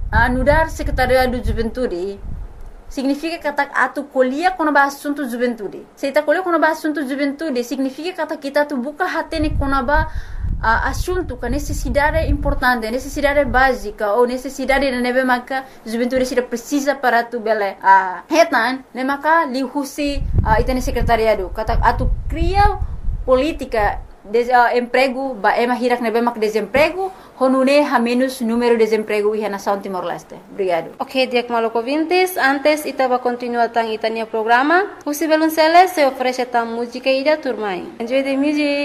anudar Secretariado de Juventude significa que atu colher quando vai assunto de juventude. Se está colher quando vai assunto de juventude, significa que kita tu buka hati quando vai assunto que necessidade importante, necessidade básica ou necessidade de neve maka juventude se precisa para tu bele. Hetan, ne maka lihusi itane secretariado. Kata atu cria política emprego ba hirak nebe mak desemprego honune ha menos número de desemprego e nação Timor-Leste. Obrigado. Ok, Diak Maloko Vintes, antes itaba continua tang itania programa. Husi Belunceles se oferece tam música e da turmai. Enjoy the music.